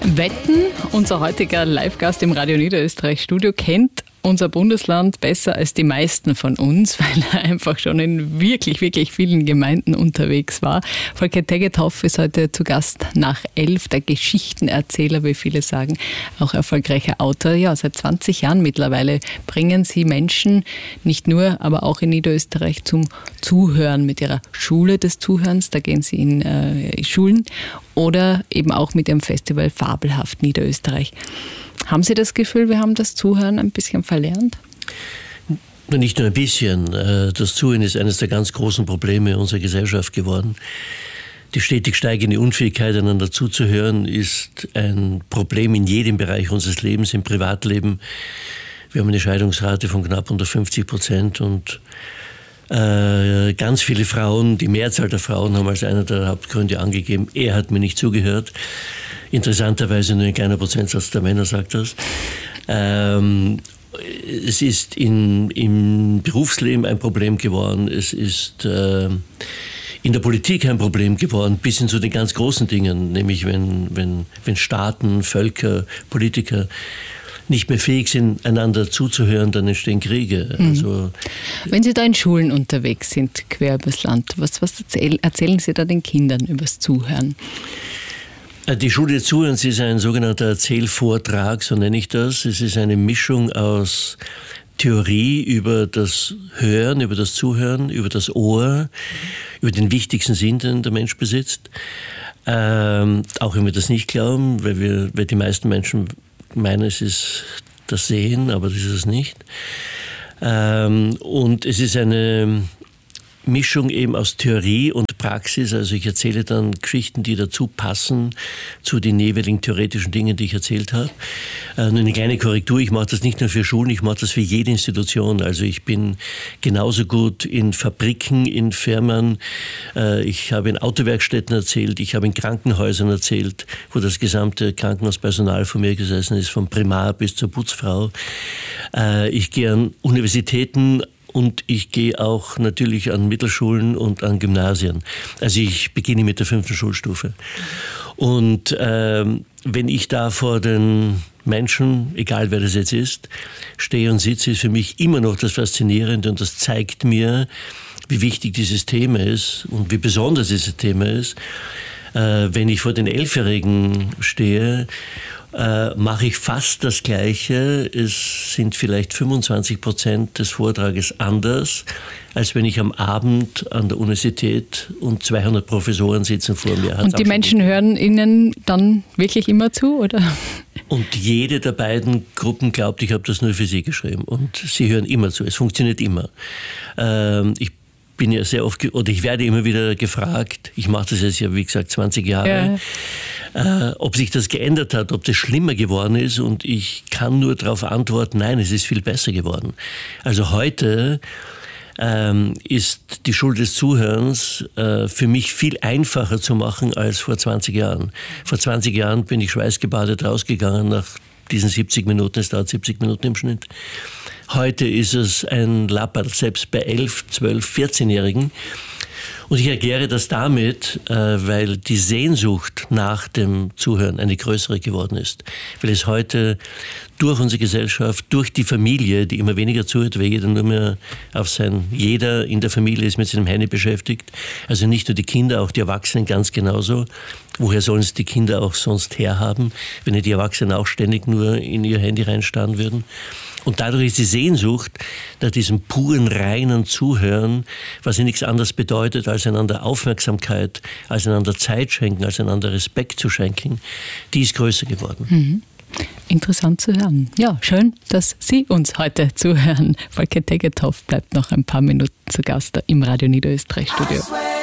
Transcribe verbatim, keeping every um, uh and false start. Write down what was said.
Wetten, unser heutiger Live-Gast im Radio Niederösterreich-Studio, kennt unser Bundesland besser als die meisten von uns, weil er einfach schon in wirklich, wirklich vielen Gemeinden unterwegs war. Volker Tegethoff ist heute zu Gast nach elf, der Geschichtenerzähler, wie viele sagen, auch erfolgreicher Autor. Ja, seit zwanzig Jahren mittlerweile bringen Sie Menschen, nicht nur, aber auch in Niederösterreich, zum Zuhören mit Ihrer Schule des Zuhörens. Da gehen Sie in äh, Schulen oder eben auch mit dem Festival Fabelhaft Niederösterreich. Haben Sie das Gefühl, wir haben das Zuhören ein bisschen verlernt? Nicht nur ein bisschen. Das Zuhören ist eines der ganz großen Probleme unserer Gesellschaft geworden. Die stetig steigende Unfähigkeit, einander zuzuhören, ist ein Problem in jedem Bereich unseres Lebens, im Privatleben. Wir haben eine Scheidungsrate von knapp unter fünfzig Prozent und äh, ganz viele Frauen, die Mehrzahl der Frauen, haben als einer der Hauptgründe angegeben, er hat mir nicht zugehört. Interessanterweise nur ein kleiner Prozentsatz der Männer sagt das. Ähm, es ist in, im Berufsleben ein Problem geworden. Es ist äh, in der Politik ein Problem geworden, bis hin zu den ganz großen Dingen, nämlich wenn, wenn, wenn Staaten, Völker, Politiker nicht mehr fähig sind, einander zuzuhören, dann entstehen Kriege. Mhm. Also, wenn Sie da in Schulen unterwegs sind, quer übers Land, was, was erzähl, erzählen Sie da den Kindern übers Zuhören? Die Schule des Zuhörens ist ein sogenannter Erzählvortrag, so nenne ich das. Es ist eine Mischung aus Theorie über das Hören, über das Zuhören, über das Ohr, über den wichtigsten Sinn, den der Mensch besitzt. Ähm, auch wenn wir das nicht glauben, weil, wir, weil die meisten Menschen meinen, es ist das Sehen, aber das ist es nicht. Ähm, und es ist eine Mischung eben aus Theorie und Praxis. Also ich erzähle dann Geschichten, die dazu passen, zu den jeweiligen theoretischen Dingen, die ich erzählt habe. Äh, nur eine kleine Korrektur, ich mache das nicht nur für Schulen, ich mache das für jede Institution. Also ich bin genauso gut in Fabriken, in Firmen, äh, ich habe in Autowerkstätten erzählt, ich habe in Krankenhäusern erzählt, wo das gesamte Krankenhauspersonal von mir gesessen ist, vom Primar bis zur Putzfrau. Äh, ich gehe an Universitäten, und ich gehe auch natürlich an Mittelschulen und an Gymnasien. Also ich beginne mit der fünften Schulstufe. Und ähm, wenn ich da vor den Menschen, egal wer das jetzt ist, stehe und sitze, ist für mich immer noch das Faszinierende und das zeigt mir, wie wichtig dieses Thema ist und wie besonders dieses Thema ist. Äh, wenn ich vor den Elfjährigen stehe, Äh, mache ich fast das Gleiche. Es sind vielleicht fünfundzwanzig Prozent des Vortrages anders, als wenn ich am Abend an der Universität und zweihundert Professoren sitzen vor mir. Hat's und die Menschen gut. Hören Ihnen dann wirklich immer zu, oder? Und jede der beiden Gruppen glaubt, ich habe das nur für sie geschrieben. Und sie hören immer zu. Es funktioniert immer. Ähm, ich bin ja sehr oft, oder ich werde immer wieder gefragt, ich mache das jetzt ja, wie gesagt, zwanzig Jahre, ja. äh, ob sich das geändert hat, ob das schlimmer geworden ist, und ich kann nur darauf antworten, nein, es ist viel besser geworden. Also heute ähm, ist die Schule des Zuhörens äh, für mich viel einfacher zu machen als vor zwanzig Jahren. Vor zwanzig Jahren bin ich schweißgebadet rausgegangen nach diesen siebzig Minuten, es dauert siebzig Minuten im Schnitt. Heute ist es ein Lapperl, selbst bei elf, zwölf, vierzehnjährigen. Und ich erkläre das damit, weil die Sehnsucht nach dem Zuhören eine größere geworden ist. Weil es heute durch unsere Gesellschaft, durch die Familie, die immer weniger zuhört, weil jeder nur mehr auf sein, jeder in der Familie ist mit seinem Handy beschäftigt. Also nicht nur die Kinder, auch die Erwachsenen ganz genauso. Woher sollen es die Kinder auch sonst herhaben, wenn die Erwachsenen auch ständig nur in ihr Handy reinstarren würden? Und dadurch ist die Sehnsucht nach diesem puren, reinen Zuhören, was ja nichts anderes bedeutet, als einander Aufmerksamkeit, als einander Zeit schenken, als einander Respekt zu schenken, die ist größer geworden. Mhm. Interessant zu hören. Ja, schön, dass Sie uns heute zuhören. Volker Tegethoff bleibt noch ein paar Minuten zu Gast im Radio Niederösterreich-Studio.